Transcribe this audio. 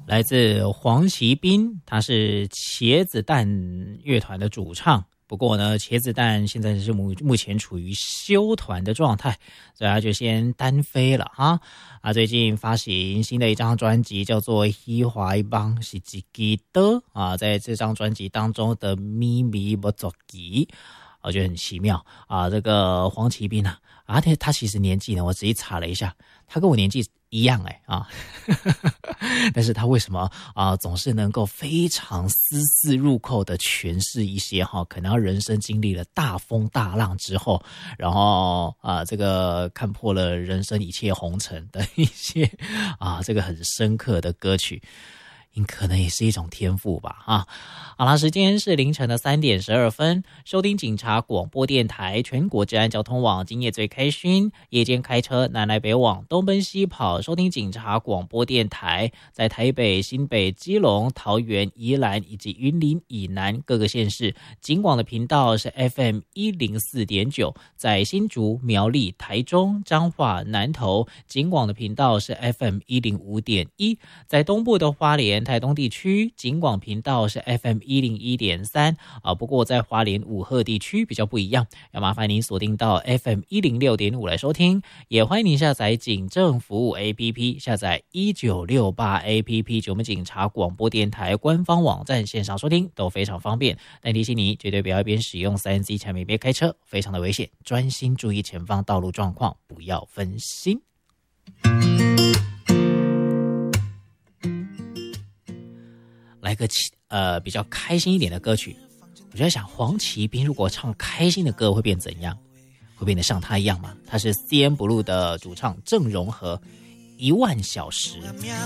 来自黄奇斌，他是茄子蛋乐团的主唱。不过呢，茄子蛋现在是目前处于休团的状态，所以他就先单飞了哈。最近发行新的一张专辑，叫做《希华一帮是自己的》啊，在这张专辑当中的咪咪不走吉，我觉得很奇妙啊。这个黄奇斌啊，他其实年纪呢，我仔细查了一下，他跟我年纪一样但是他为什么总是能够非常丝丝入扣的诠释一些可能人生经历了大风大浪之后，然后这个看破了人生一切红尘的一些这个很深刻的歌曲，可能也是一种天赋吧好啦，时间是凌晨的3点12分，收听警察广播电台全国治安交通网，今夜最开心，夜间开车南来北往，东奔西跑，收听警察广播电台，在台北、新北、基隆、桃园、宜兰以及云林以南各个县市，警广的频道是 FM 104.9，在新竹、苗栗、台中、彰化、南投，警广的频道是 FM 105.1，在东部的花莲、台东地区，警广频道是 FM 101.3不过在花莲五鹤地区比较不一样，要麻烦您锁定到 FM 106.5来收听，也欢迎您下载警政服务 APP， 下载1968 APP 及我们警察广播电台官方网站线上收听都非常方便，但提醒你绝对不要一边使用 3C 产品边开车，非常的危险，专心注意前方道路状况，不要分心。来个比较开心一点的歌曲，我就在想黄奇斌如果唱开心的歌会变怎样？会变得像他一样吗？他是 CNBLUE 的主唱郑容和，1万小时。